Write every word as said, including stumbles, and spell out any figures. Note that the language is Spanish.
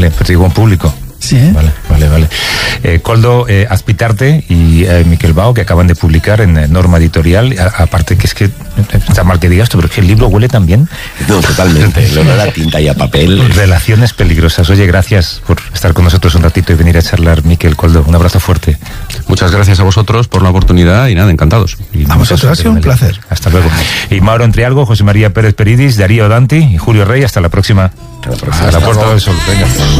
Pero digo en público. Sí, ¿eh? Vale, vale, vale. Eh, Koldo eh, Azpitarte y eh, Miquel Bao, que acaban de publicar en eh, Norma Editorial, a, aparte que es que, está mal que digas esto, pero es que el libro huele tan bien. No, totalmente, el olor a tinta y a papel. Relaciones peligrosas. Oye, gracias por estar con nosotros un ratito y venir a charlar, Miquel, Koldo. Un abrazo fuerte. Muchas gracias a vosotros por la oportunidad y nada, encantados. Y a vosotros, ha sido un placer. Hasta luego. Y Mauro Entrialgo, José María Pérez Peridis, Darío Danti y Julio Rey, hasta la próxima. Hasta la próxima. A la Puerta del Sol. Venga.